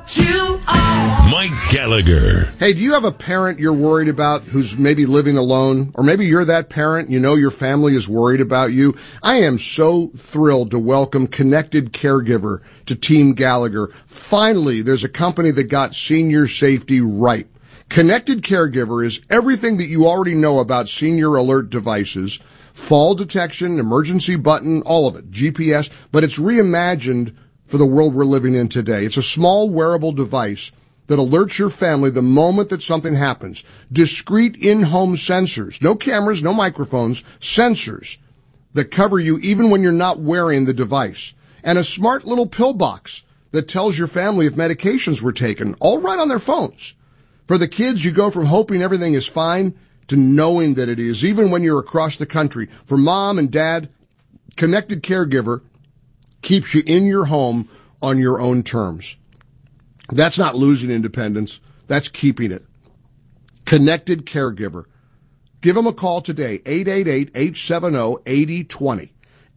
you are. Mike Gallagher. Hey, do you have a parent you're worried about who's maybe living alone? Or maybe you're that parent, you know your family is worried about you. I am so thrilled to welcome Connected Caregiver to Team Gallagher. Finally, there's a company that got senior safety right. Connected Caregiver is everything that you already know about senior alert devices, fall detection, emergency button, all of it, GPS, but it's reimagined for the world we're living in today. It's a small wearable device that alerts your family the moment that something happens. Discrete in-home sensors, no cameras, no microphones, sensors that cover you even when you're not wearing the device. And a smart little pill box that tells your family if medications were taken, all right on their phones. For the kids, you go from hoping everything is fine to knowing that it is, even when you're across the country. For mom and dad, Connected Caregiver keeps you in your home on your own terms. That's not losing independence. That's keeping it. Connected Caregiver. Give them a call today, 888-870-8020.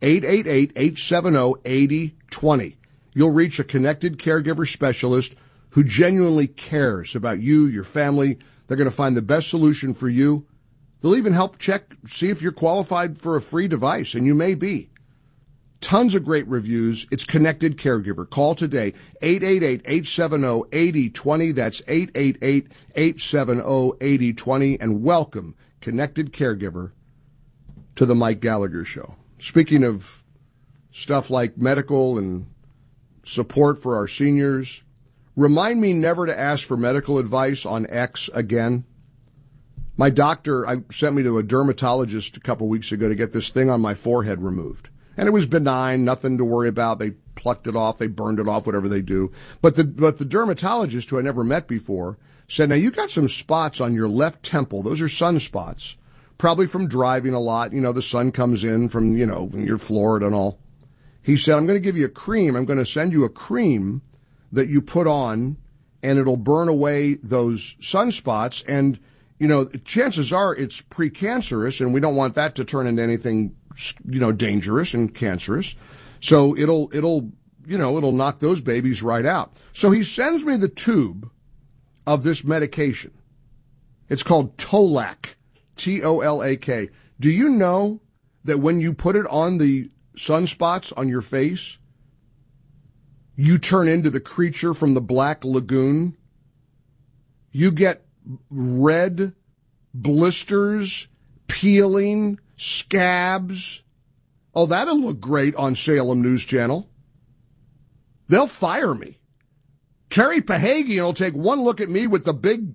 888-870-8020. You'll reach a Connected Caregiver specialist who genuinely cares about you, your family. They're going to find the best solution for you. They'll even help see if you're qualified for a free device, and you may be. Tons of great reviews. It's Connected Caregiver. Call today, 888-870-8020. That's 888-870-8020. And welcome Connected Caregiver to the Mike Gallagher Show. Speaking of stuff like medical and support for our seniors, remind me never to ask for medical advice on X again. My doctor sent me to a dermatologist a couple weeks ago to get this thing on my forehead removed. And it was benign, nothing to worry about. They plucked it off, they burned it off, whatever they do. But the dermatologist, who I never met before, said, now you got some spots on your left temple. Those are sunspots, probably from driving a lot. You know, the sun comes in from, when you're Florida and all. He said, I'm going to give you a cream. I'm going to send you a cream that you put on, and it'll burn away those sunspots. And, chances are it's precancerous, and we don't want that to turn into anything dangerous and cancerous. So it'll knock those babies right out. So he sends me the tube of this medication. It's called Tolak, T-O-L-A-K. Do you know that when you put it on the sunspots on your face, you turn into the creature from the Black Lagoon? You get red blisters, peeling, scabs. Oh, that'll look great on Salem News Channel. They'll fire me. Carrie Pahagian will take one look at me with the big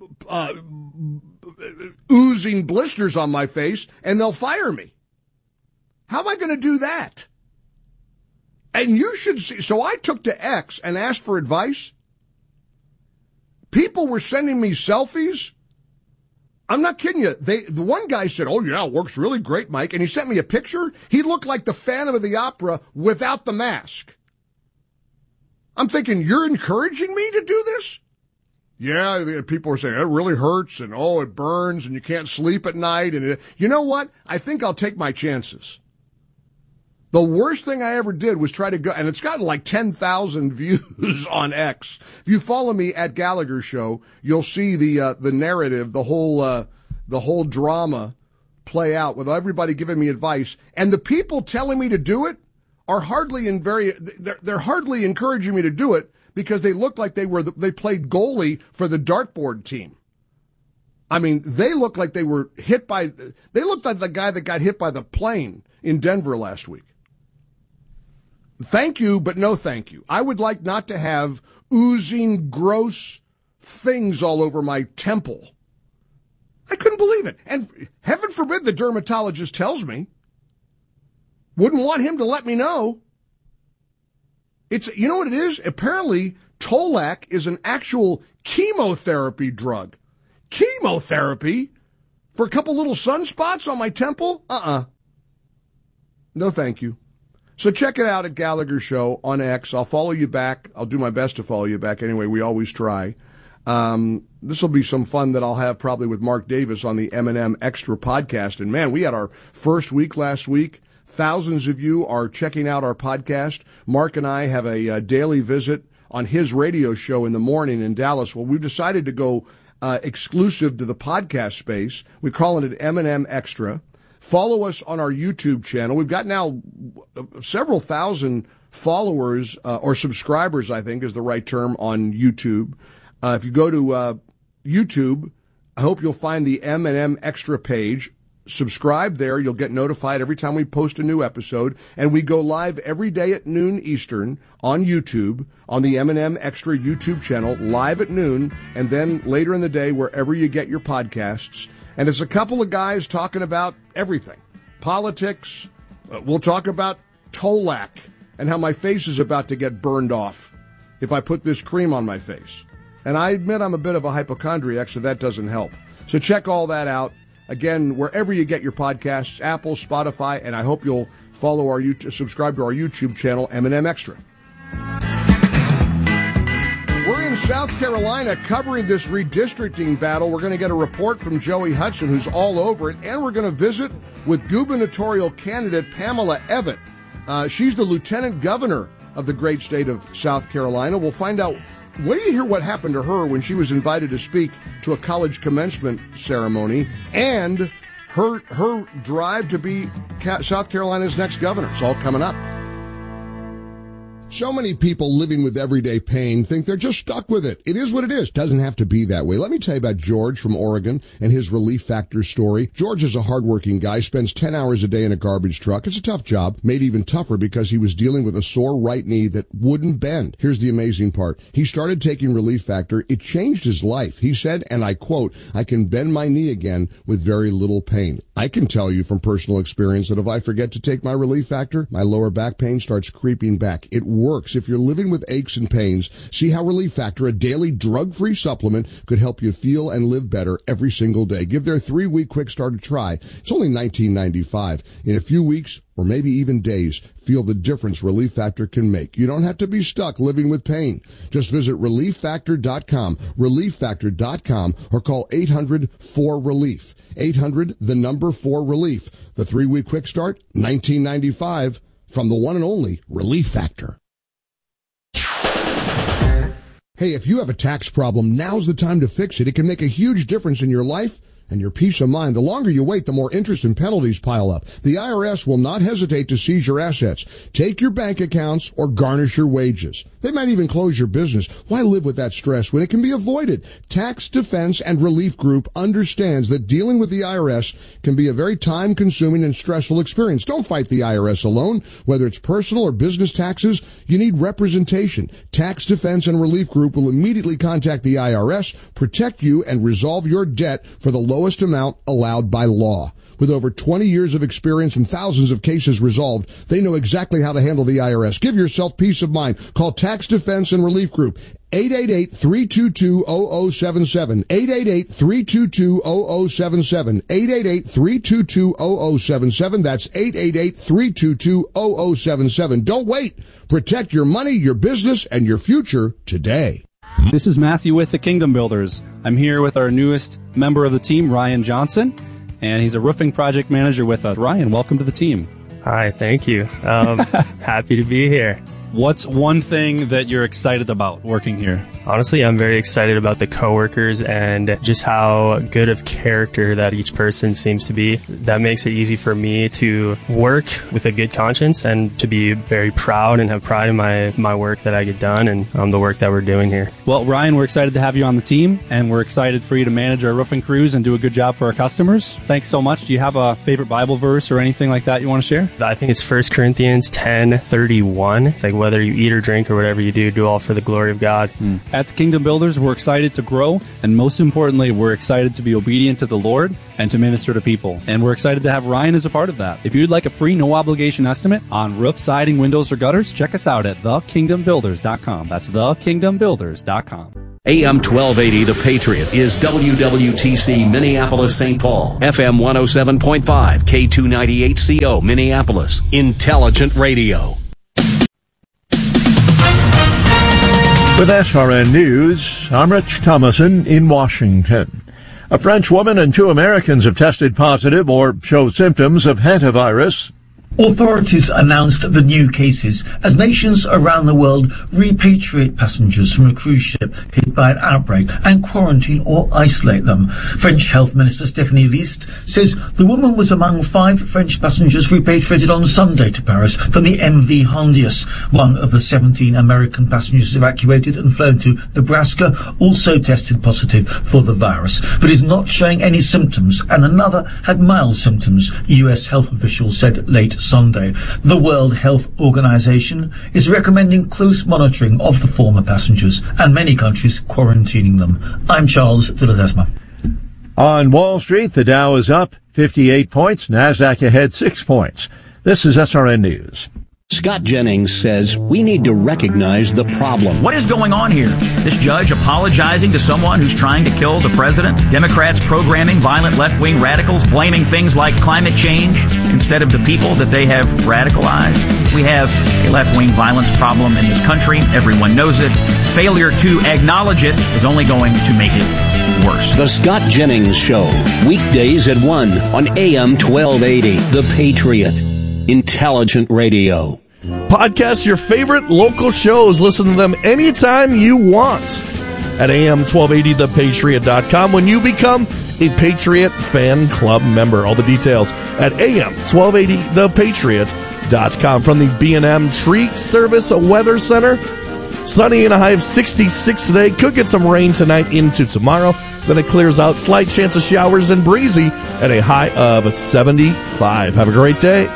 oozing blisters on my face, and they'll fire me. How am I going to do that? And you should see. So I took to X and asked for advice. People were sending me selfies. I'm not kidding you. The one guy said, oh, yeah, it works really great, Mike. And he sent me a picture. He looked like the Phantom of the Opera without the mask. I'm thinking, you're encouraging me to do this? Yeah, people are saying, it really hurts, and oh, it burns, and you can't sleep at night. And you know what? I think I'll take my chances. The worst thing I ever did was try to go, and it's gotten like 10,000 views on X. If you follow me at Gallagher Show, you'll see the narrative, the whole drama play out with everybody giving me advice. And the people telling me to do it are they're hardly encouraging me to do it because they look like they played goalie for the dartboard team. I mean, they look like they looked like the guy that got hit by the plane in Denver last week. Thank you, but no thank you. I would like not to have oozing, gross things all over my temple. I couldn't believe it. And heaven forbid the dermatologist tells me. Wouldn't want him to let me know. You know what it is? Apparently, Tolak is an actual chemotherapy drug. Chemotherapy? For a couple little sunspots on my temple? No thank you. So check it out at Gallagher Show on X. I'll follow you back. I'll do my best to follow you back anyway. We always try. This will be some fun that I'll have probably with Mark Davis on the M&M Extra podcast. And man, we had our first week last week. Thousands of you are checking out our podcast. Mark and I have a daily visit on his radio show in the morning in Dallas. Well, we've decided to go exclusive to the podcast space. We're calling it M&M Extra. Follow us on our YouTube channel. We've got now several thousand followers or subscribers, I think is the right term, on YouTube. If you go to YouTube, I hope you'll find the M&M Extra page. Subscribe there. You'll get notified every time we post a new episode. And we go live every day at noon Eastern on YouTube, on the M&M Extra YouTube channel, live at noon, and then later in the day wherever you get your podcasts. And it's a couple of guys talking about everything. Politics. We'll talk about Tolac and how my face is about to get burned off if I put this cream on my face. And I admit I'm a bit of a hypochondriac, so that doesn't help. So check all that out. Again, wherever you get your podcasts, Apple, Spotify, and I hope you'll follow our subscribe to our YouTube channel, M&M Extra. We're in South Carolina covering this redistricting battle. We're going to get a report from Joey Hudson, who's all over it, and we're going to visit with gubernatorial candidate Pamela Evette. She's the lieutenant governor of the great state of South Carolina. We'll find out. Wait till you hear what happened to her when she was invited to speak to a college commencement ceremony and her drive to be South Carolina's next governor. It's all coming up. So many people living with everyday pain think they're just stuck with it. It is what it is. Doesn't have to be that way. Let me tell you about George from Oregon and his Relief Factor story. George is a hardworking guy, spends 10 hours a day in a garbage truck. It's a tough job, made even tougher because he was dealing with a sore right knee that wouldn't bend. Here's the amazing part. He started taking Relief Factor. It changed his life. He said, and I quote, "I can bend my knee again with very little pain." I can tell you from personal experience that if I forget to take my Relief Factor, my lower back pain starts creeping back. It works. If you're living with aches and pains, see how Relief Factor, a daily drug-free supplement, could help you feel and live better every single day. Give their 3-week quick start a try. It's only $19.95. In a few weeks, or maybe even days, feel the difference Relief Factor can make. You don't have to be stuck living with pain. Just visit ReliefFactor.com, ReliefFactor.com, or call 800-4RELIEF. 800-4RELIEF. The 3-week quick start, $19.95, from the one and only Relief Factor. Hey, if you have a tax problem, now's the time to fix it. It can make a huge difference in your life and your peace of mind. The longer you wait, the more interest and penalties pile up. The IRS will not hesitate to seize your assets, take your bank accounts, or garnish your wages. They might even close your business. Why live with that stress when it can be avoided? Tax Defense and Relief Group understands that dealing with the IRS can be a very time-consuming and stressful experience. Don't fight the IRS alone. Whether it's personal or business taxes, you need representation. Tax Defense and Relief Group will immediately contact the IRS, protect you, and resolve your debt for the lowest amount allowed by law. With over 20 years of experience and thousands of cases resolved, they know exactly how to handle the IRS. Give yourself peace of mind. Call Tax Defense and Relief Group. 888-322-0077. 888-322-0077. 888-322-0077. That's 888-322-0077. Don't wait. Protect your money, your business, and your future today. This is Matthew with the Kingdom Builders. I'm here with our newest member of the team, Ryan Johnson, and he's a roofing project manager with us. Ryan, welcome to the team. Hi, thank you. Happy to be here. What's one thing that you're excited about working here? Honestly, I'm very excited about the coworkers and just how good of character that each person seems to be. That makes it easy for me to work with a good conscience and to be very proud and have pride in my work that I get done and the work that we're doing here. Well, Ryan, we're excited to have you on the team, and we're excited for you to manage our roofing crews and do a good job for our customers. Thanks so much. Do you have a favorite Bible verse or anything like that you want to share? I think it's 1 Corinthians 10:31. It's like, whether you eat or drink or whatever you do all for the glory of God. At the Kingdom Builders, we're excited to grow, and most importantly, we're excited to be obedient to the Lord and to minister to people. And we're excited to have Ryan as a part of that. If you'd like a free, no-obligation estimate on roof, siding, windows, or gutters, check us out at thekingdombuilders.com. That's thekingdombuilders.com. AM 1280, The Patriot, is WWTC Minneapolis, St. Paul. FM 107.5, K298CO, Minneapolis. Intelligent Radio. With SRN News, I'm Rich Thomason in Washington. A French woman and 2 Americans have tested positive or show symptoms of hantavirus. Authorities announced the new cases as nations around the world repatriate passengers from a cruise ship hit by an outbreak and quarantine or isolate them. French Health Minister Stéphanie List says the woman was among 5 French passengers repatriated on Sunday to Paris from the MV Hondius. One of the 17 American passengers evacuated and flown to Nebraska also tested positive for the virus, but is not showing any symptoms, and another had mild symptoms, US health officials said late Sunday. The World Health Organization is recommending close monitoring of the former passengers and many countries quarantining them. I'm Charles de Ledesma. On Wall Street, the Dow is up 58 points, NASDAQ ahead 6 points. This is SRN News. Scott Jennings says we need to recognize the problem. What is going on here? This judge apologizing to someone who's trying to kill the president? Democrats programming violent left-wing radicals, blaming things like climate change instead of the people that they have radicalized? We have a left-wing violence problem in this country. Everyone knows it. Failure to acknowledge it is only going to make it worse. The Scott Jennings Show, weekdays at 1 on AM 1280, The Patriot. Intelligent radio. Podcast your favorite local shows. Listen to them anytime you want at am1280thepatriot.com when you become a Patriot Fan Club member. All the details at am1280thepatriot.com. From the B&M Tree Service Weather Center, sunny and a high of 66 today. Could get some rain tonight into tomorrow. Then it clears out. Slight chance of showers and breezy at a high of 75. Have a great day.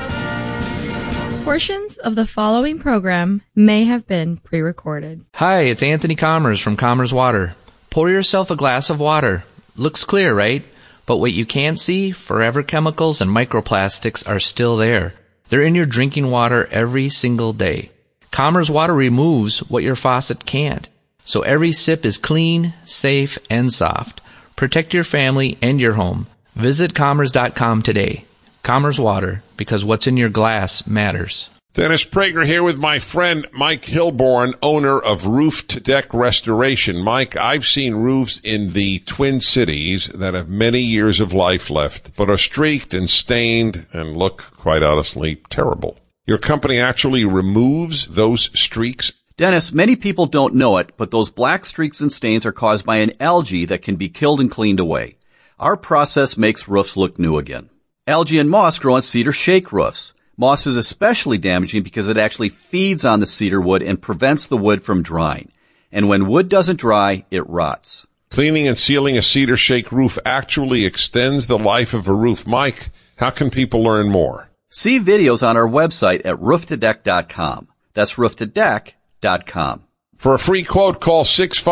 Portions of the following program may have been pre-recorded. Hi, it's Anthony Commerce from Commerce Water. Pour yourself a glass of water. Looks clear, right? But what you can't see, forever chemicals and microplastics are still there. They're in your drinking water every single day. Commerce Water removes what your faucet can't. So every sip is clean, safe, and soft. Protect your family and your home. Visit commerce.com today. Commerce Water, because what's in your glass matters. Dennis Prager here with my friend Mike Hilborn, owner of Roof to Deck Restoration. Mike, I've seen roofs in the Twin Cities that have many years of life left, but are streaked and stained and look, quite honestly, terrible. Your company actually removes those streaks? Dennis, many people don't know it, but those black streaks and stains are caused by an algae that can be killed and cleaned away. Our process makes roofs look new again. Algae and moss grow on cedar shake roofs. Moss is especially damaging because it actually feeds on the cedar wood and prevents the wood from drying. And when wood doesn't dry, it rots. Cleaning and sealing a cedar shake roof actually extends the life of a roof. Mike, how can people learn more? See videos on our website at rooftodeck.com. That's rooftodeck.com. For a free quote, call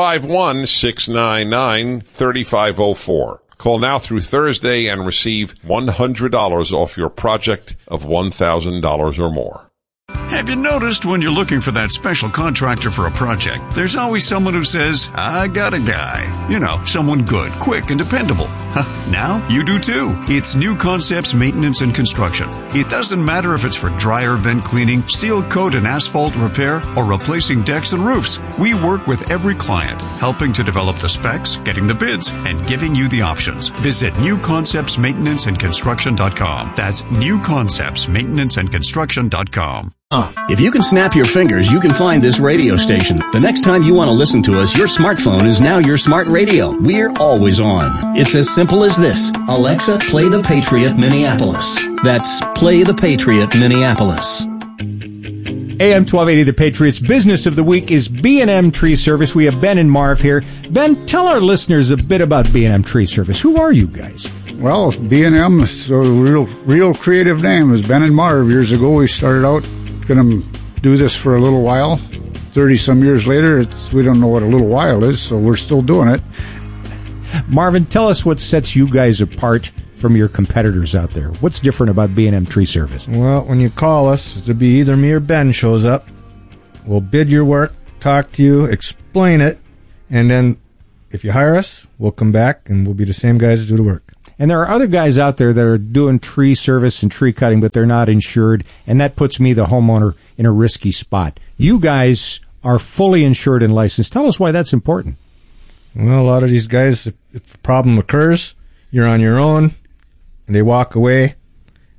651-699-3504. Call now through Thursday and receive $100 off your project of $1,000 or more. Have you noticed when you're looking for that special contractor for a project, there's always someone who says, I got a guy. You know, someone good, quick, and dependable. Now you do too. It's New Concepts Maintenance and Construction. It doesn't matter if it's for dryer vent cleaning, seal coat and asphalt repair, or replacing decks and roofs. We work with every client, helping to develop the specs, getting the bids, and giving you the options. Visit newconceptsmaintenanceandconstruction.com. That's newconceptsmaintenanceandconstruction.com. If you can snap your fingers, you can find this radio station. The next time you want to listen to us, your smartphone is now your smart radio. We're always on. It's as simple as this. Alexa, play the Patriot Minneapolis. That's Play the Patriot Minneapolis. AM 1280, The Patriot's Business of the Week is B&M Tree Service. We have Ben and Marv here. Ben, tell our listeners a bit about B&M Tree Service. Who are you guys? Well, B&M is a real creative name. It was Ben and Marv. Years ago, we started out going to do this for a little while. 30-some years later, we don't know what a little while is, so we're still doing it. Marvin, tell us what sets you guys apart from your competitors out there. What's different about B&M Tree Service? Well, when you call us, it'll be either me or Ben shows up. We'll bid your work, talk to you, explain it, and then if you hire us, we'll come back and we'll be the same guys to do the work. And there are other guys out there that are doing tree service and tree cutting, but they're not insured, and that puts me, the homeowner, in a risky spot. You guys are fully insured and licensed. Tell us why that's important. Well, a lot of these guys, if a problem occurs, you're on your own, and they walk away,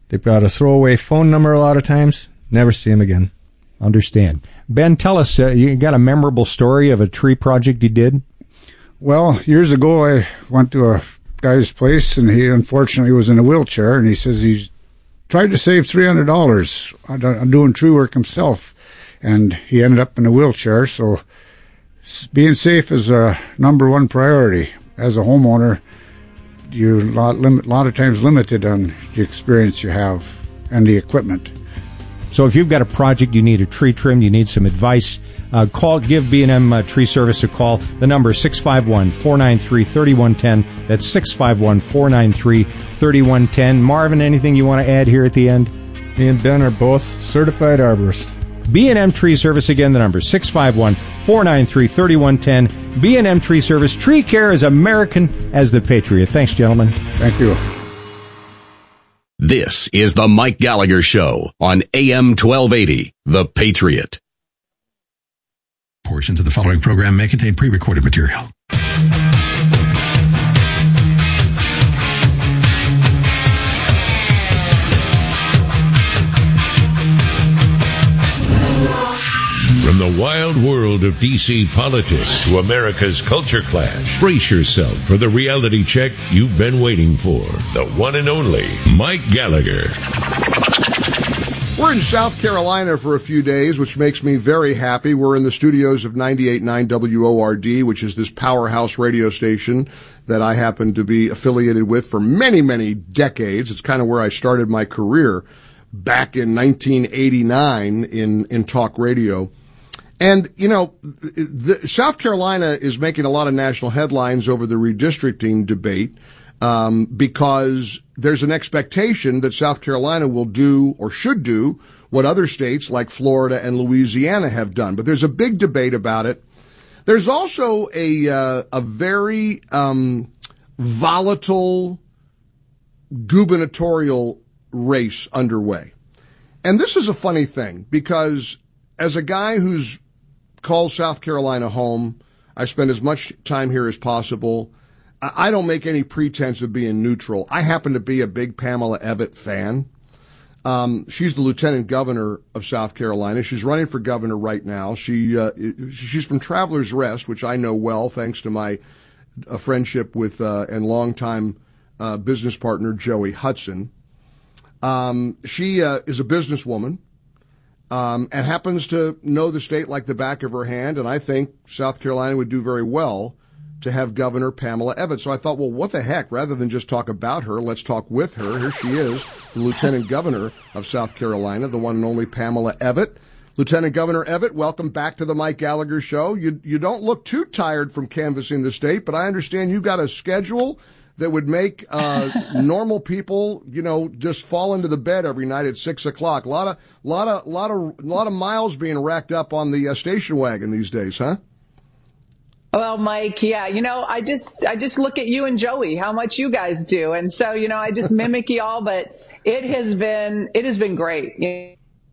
They've got a throwaway phone number a lot of times. Never see them again. Understand. Ben, tell us, you got a memorable story of a tree project you did? Well, years ago, I went to a guy's place, and he unfortunately was in a wheelchair, and he says he's tried to save $300 on doing tree work himself, and he ended up in a wheelchair. So being safe is a number one priority. As a homeowner, you're a lot of times limited on the experience you have and the equipment. So if you've got a project, you need a tree trim, you need some advice, give B&M Tree Service a call. The number is 651-493-3110. That's 651-493-3110. Marvin, anything you want to add here at the end? Me and Ben are both certified arborists. B&M Tree Service, again, the number is 651-493-3110. B&M Tree Service. Tree care is American as the Patriot. Thanks, gentlemen. Thank you. This is the Mike Gallagher Show on AM 1280, The Patriot. Portions of the following program may contain pre-recorded material. From the wild world of D.C. politics to America's culture clash, brace yourself for the reality check you've been waiting for. The one and only Mike Gallagher. We're in South Carolina for a few days, which makes me very happy. We're in the studios of 98.9 WORD, which is this powerhouse radio station that I happen to be affiliated with for many, many decades. It's kind of where I started my career back in 1989 in talk radio. And, you know, South Carolina is making a lot of national headlines over the redistricting debate because there's an expectation that South Carolina will do or should do what other states like Florida and Louisiana have done. But there's a big debate about it. There's also a very volatile gubernatorial race underway. And this is a funny thing because as a guy who's called South Carolina home, I spend as much time here as possible. I don't make any pretense of being neutral. I happen to be a big Pamela Ebbett fan. She's the lieutenant governor of South Carolina. She's running for governor right now. She's from Travelers Rest, which I know well thanks to my friendship with and longtime business partner Joey Hudson. She is a businesswoman. And happens to know the state like the back of her hand, and I think South Carolina would do very well to have Governor Pamela Ebbett. So I thought, well, what the heck? Rather than just talk about her, let's talk with her. Here she is, the Lieutenant Governor of South Carolina, the one and only Pamela Ebbett. Lieutenant Governor Ebbett, welcome back to the Mike Gallagher Show. You don't look too tired from canvassing the state, but I understand you got a schedule that would make normal people, you know, just fall into the bed every night at 6 o'clock. A lot of miles being racked up on the station wagon these days, huh? Well, Mike, yeah, you know, I just look at you and Joey, how much you guys do, and so, you know, I just mimic y'all. But it has been great.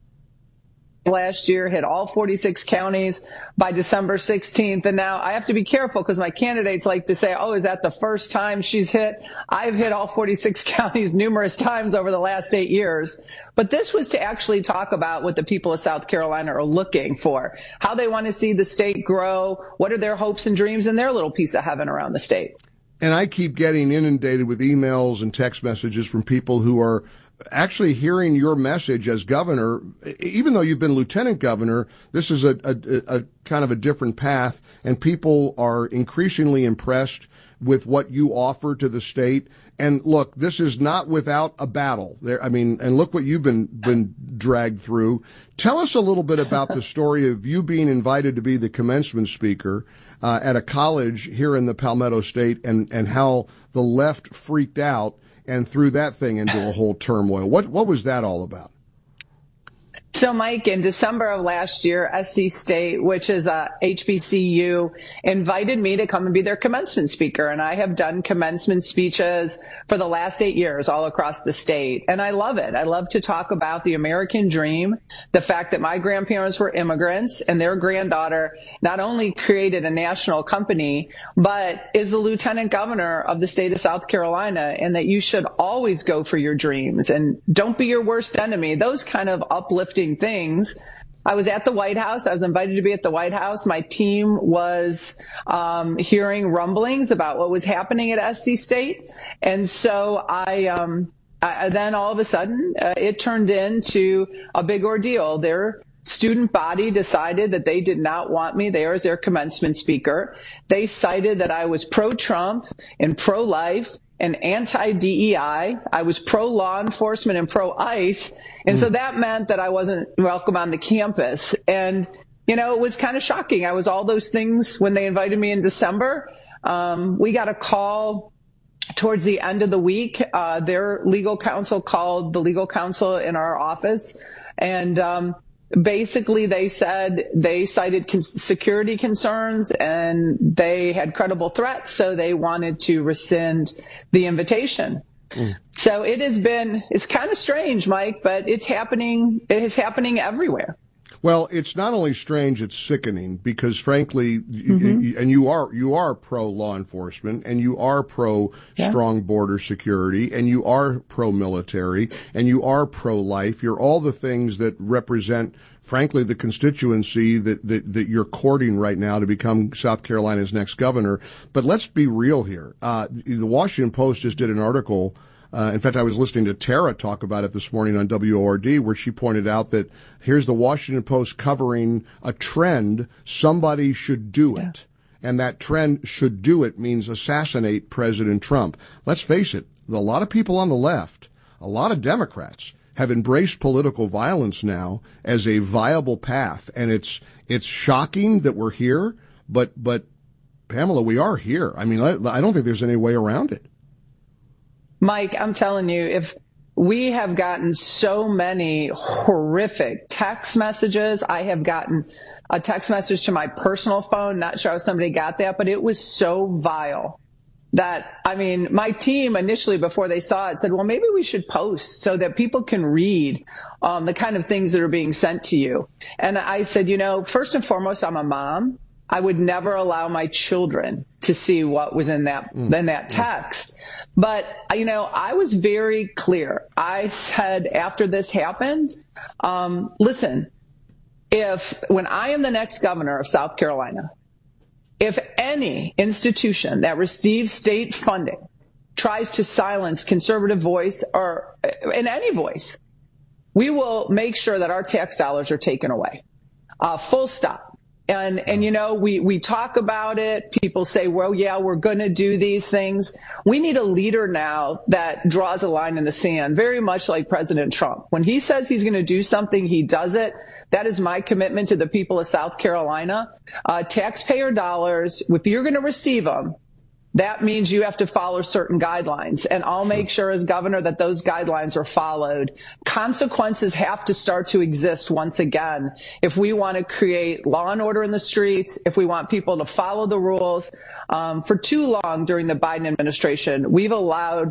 Last year hit all 46 counties by December 16th. And now I have to be careful because my candidates like to say, oh, is that the first time she's hit? I've hit all 46 counties numerous times over the last 8 years. But this was to actually talk about what the people of South Carolina are looking for, how they want to see the state grow, what are their hopes and dreams in their little piece of heaven around the state. And I keep getting inundated with emails and text messages from people who are actually hearing your message as governor. Even though you've been lieutenant governor, this is a kind of a different path, and people are increasingly impressed with what you offer to the state. And look, this is not without a battle there. I mean, and look what you've been dragged through. Tell us a little bit about the story of you being invited to be the commencement speaker at a college here in the Palmetto State, and how the left freaked out and threw that thing into a whole turmoil. What was that all about? So, Mike, in December of last year, SC State, which is a HBCU, invited me to come and be their commencement speaker. And I have done commencement speeches for the last 8 years all across the state. And I love it. I love to talk about the American dream, the fact that my grandparents were immigrants and their granddaughter not only created a national company, but is the lieutenant governor of the state of South Carolina, and that you should always go for your dreams and don't be your worst enemy. Those kind of uplifting things. I was at the White House. I was invited to be at the White House. My team was hearing rumblings about what was happening at SC State. And so I then all of a sudden, it turned into a big ordeal. Their student body decided that they did not want me there as their commencement speaker. They cited that I was pro-Trump and pro-life and anti-DEI. I was pro-law enforcement and pro-ICE. And so that meant that I wasn't welcome on the campus. And, you know, it was kind of shocking. I was all those things when they invited me in December. We got a call towards the end of the week. Their legal counsel called the legal counsel in our office. And basically they said they cited security concerns and they had credible threats. So they wanted to rescind the invitation. So it's kind of strange, Mike, but it's happening. It is happening everywhere. Well, it's not only strange, it's sickening because frankly, and you are pro law enforcement and you are pro strong border security and you are pro military and you are pro life. You're all the things that represent, frankly, the constituency that you're courting right now to become South Carolina's next governor. But let's be real here. The Washington Post just did an article. In fact, I was listening to Tara talk about it this morning on WORD, where she pointed out that here's the Washington Post covering a trend. Somebody should do it. And that trend should do it means assassinate President Trump. Let's face it. A lot of people on the left, a lot of Democrats have embraced political violence now as a viable path. And it's shocking that we're here, but Pamela, we are here. I mean, I don't think there's any way around it. Mike, I'm telling you, if we have gotten so many horrific text messages, I have gotten a text message to my personal phone, not sure how somebody got that, but it was so vile that, I mean, my team initially before they saw it said, well, maybe we should post so that people can read the kind of things that are being sent to you. And I said, you know, first and foremost, I'm a mom. I would never allow my children to see what was in that text. But, you know, I was very clear. I said after this happened, listen, when I am the next governor of South Carolina, if any institution that receives state funding tries to silence conservative voice or in any voice, we will make sure that our tax dollars are taken away. Full stop. And you know, we talk about it. People say, well, yeah, we're going to do these things. We need a leader now that draws a line in the sand, very much like President Trump. When he says he's going to do something, he does it. That is my commitment to the people of South Carolina. Taxpayer dollars, if you're going to receive them, that means you have to follow certain guidelines. And I'll make sure as governor that those guidelines are followed. Consequences have to start to exist once again. If we want to create law and order in the streets, if we want people to follow the rules, for too long during the Biden administration, we've allowed,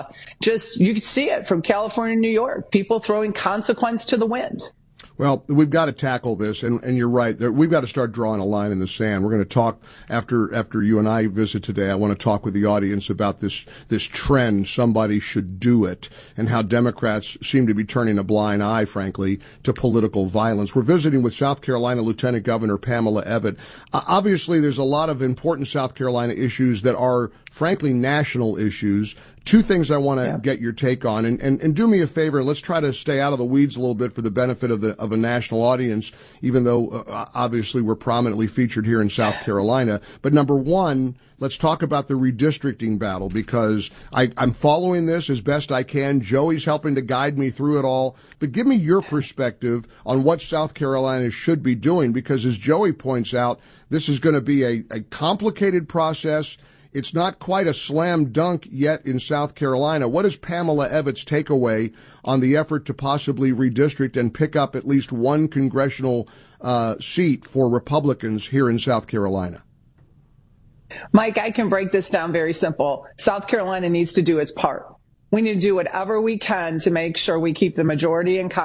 you can see it from California and New York, people throwing consequence to the wind. Well, we've got to tackle this, and you're right. We've got to start drawing a line in the sand. We're going to talk after you and I visit today. I want to talk with the audience about this trend. Somebody should do it, and how Democrats seem to be turning a blind eye, frankly, to political violence. We're visiting with South Carolina Lieutenant Governor Pamela Evette. Obviously, there's a lot of important South Carolina issues that are, frankly, national issues. Two things I want to get your take on, and do me a favor, and let's try to stay out of the weeds a little bit for the benefit of a national audience, even though obviously we're prominently featured here in South Carolina. But number one, let's talk about the redistricting battle, because I'm following this as best I can. Joey's helping to guide me through it all. But give me your perspective on what South Carolina should be doing, because as Joey points out, this is going to be a complicated process. it's not quite a slam dunk yet in South Carolina. What is Pamela Evans' takeaway on the effort to possibly redistrict and pick up at least one congressional seat for Republicans here in South Carolina? Mike, I can break this down very simple. South Carolina needs to do its part. We need to do whatever we can to make sure we keep the majority in Congress.